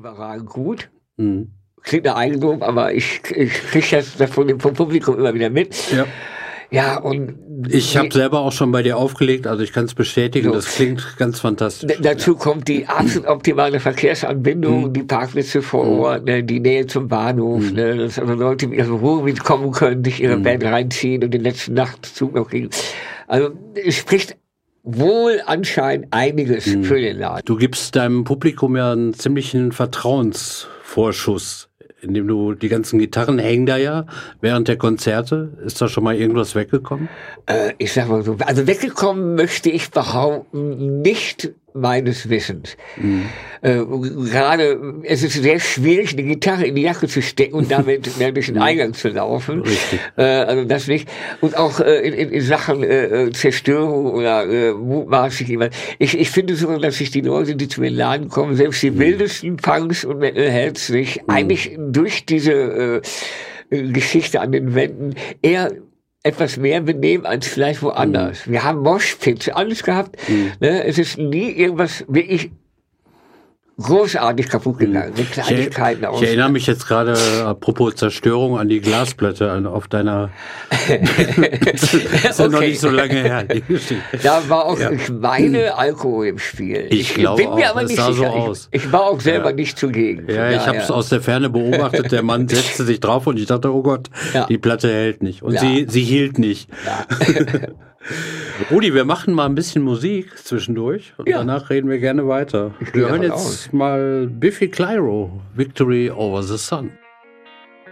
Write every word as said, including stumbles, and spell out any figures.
überragend gut. Mhm. Klingt nach Eigenlob, aber ich, ich kriege das davon vom Publikum immer wieder mit. Ja. Ja, und ich habe selber auch schon bei dir aufgelegt, also ich kann es bestätigen, so. Das klingt ganz fantastisch. D- dazu ja. kommt die absolut optimale Verkehrsanbindung, mhm. die Parkplätze vor Ort, ne, die Nähe zum Bahnhof, mhm. ne, dass also Leute mit ihrem Ruhrgebiet kommen können, sich ihre mhm. Band reinziehen und den letzten Nachtzug noch kriegen. Also es spricht wohl anscheinend einiges mhm. für den Laden. Du gibst deinem Publikum ja einen ziemlichen Vertrauensvorschuss, indem du die ganzen Gitarren hängen da ja während der Konzerte. Ist da schon mal irgendwas weggekommen? Äh, ich sag mal so, also weggekommen möchte ich behaupten, nicht meines Wissens. Mhm. Äh, gerade, es ist sehr schwierig, eine Gitarre in die Jacke zu stecken und damit mehr durch den Eingang zu laufen. Richtig. Äh, also das nicht. Und auch äh, in, in, in Sachen äh, Zerstörung oder äh, mutmaßlich jemand. Ich, ich finde so, dass sich die Leute, die zu mir in den Laden kommen, selbst die mhm. wildesten Punks und Metalheads sich mhm. eigentlich durch diese äh, Geschichte an den Wänden eher etwas mehr benehmen als vielleicht woanders. Mhm. Wir haben Moshpits, alles gehabt. Mhm. Ne? Es ist nie irgendwas wirklich großartig kaputt gegangen. Mhm. Mit Kleinigkeiten ich, ich erinnere mich jetzt gerade, apropos Zerstörung, an die Glasplatte an, auf deiner... das ist ja okay. noch nicht so lange her. Da war auch, ja. ich meine, Alkohol im Spiel. Ich, ich glaube bin mir auch, aber nicht sah sicher. So aus. Ich, ich war auch selber ja. nicht zugegen. Ja, ich habe es aus der Ferne beobachtet. Der Mann setzte sich drauf und ich dachte, oh Gott, ja. die Platte hält nicht. Und ja. sie, sie hielt nicht. Ja. Rudi, wir machen mal ein bisschen Musik zwischendurch und ja. danach reden wir gerne weiter. Wir hören jetzt aus. mal Biffy Clyro, Victory over the Sun.